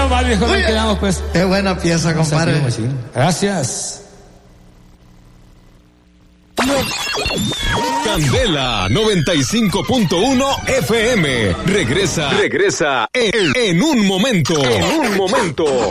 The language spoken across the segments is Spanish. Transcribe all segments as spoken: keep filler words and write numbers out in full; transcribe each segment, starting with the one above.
No, va, viejo, nos quedamos, pues. Qué buena pieza, compadre. Gracias. Candela noventa y cinco punto uno F M. Regresa, regresa en, en un momento. En un momento.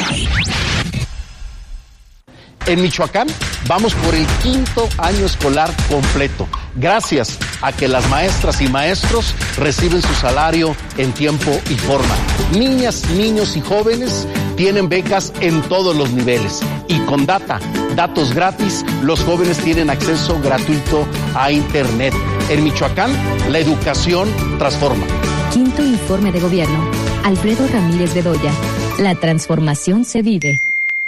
En Michoacán vamos por el quinto año escolar completo, gracias a que las maestras y maestros reciben su salario en tiempo y forma. Niñas, niños y jóvenes tienen becas en todos los niveles. Y con data, datos gratis, los jóvenes tienen acceso gratuito a Internet. En Michoacán, la educación transforma. Quinto informe de gobierno. Alfredo Ramírez Bedoya. La transformación se vive.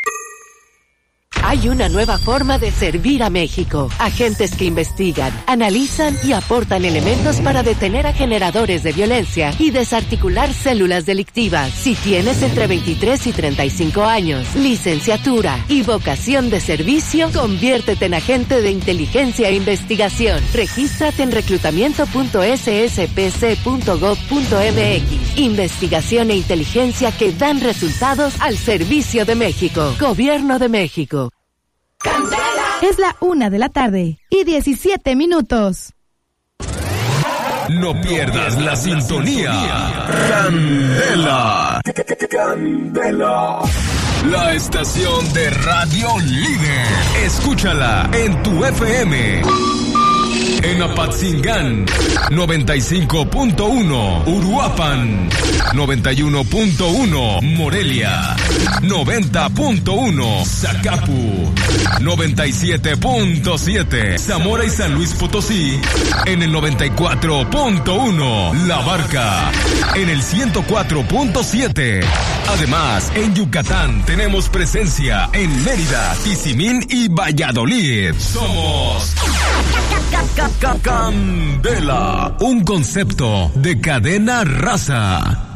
Hay una nueva forma de servir a México. Agentes que investigan, analizan y aportan elementos para detener a generadores de violencia y desarticular células delictivas. Si tienes entre veintitrés y treinta y cinco años, licenciatura y vocación de servicio, conviértete en agente de inteligencia e investigación. Regístrate en reclutamiento punto s s p c punto gov punto m x. Investigación e inteligencia que dan resultados al servicio de México. Gobierno de México. ¡Candela! Es la una de la tarde y diecisiete minutos. No pierdas la sintonía. Candela. Candela. La estación de radio líder. Escúchala en tu F M. En Apatzingán, noventa y cinco punto uno, Uruapan, noventa y uno punto uno, Morelia, noventa punto uno, Zacapu, noventa y siete punto siete, Zamora y San Luis Potosí, en el noventa y cuatro punto uno, La Barca, en el ciento cuatro punto siete. Además, en Yucatán tenemos presencia en Mérida, Tizimín y Valladolid. Somos Candela, un concepto de cadena raza.